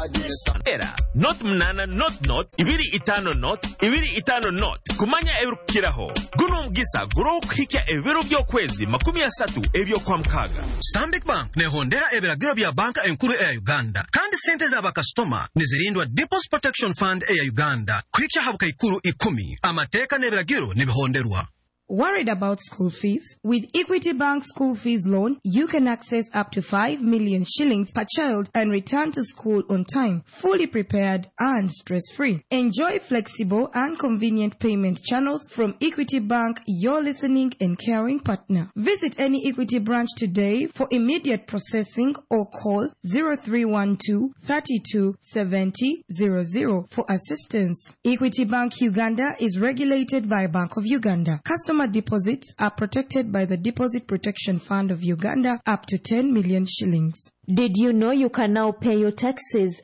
era not mnana not ibiri itano not kumanya ebirukiraho guno mugisa guro kuhikya ebiro by'okwezi 30 ebyo kwa mkaga. Stanbic Bank nehondera ebiragiro bya banka enkuru ya Uganda kandi sente za bakastoma nizirindwa Deposit Protection Fund ya Uganda kuhikya habuka ikuru 10 amateka n'ebiragiro nibihonderwa. Worried about school fees? With Equity Bank School Fees Loan, you can access up to 5 million shillings per child and return to school on time, fully prepared and stress-free. Enjoy flexible and convenient payment channels from Equity Bank, your listening and caring partner. Visit any Equity branch today for immediate processing or call 0312 32 70 00 for assistance. Equity Bank Uganda is regulated by Bank of Uganda. Customer deposits are protected by the Deposit Protection Fund of Uganda up to 10 million shillings. Did you know you can now pay your taxes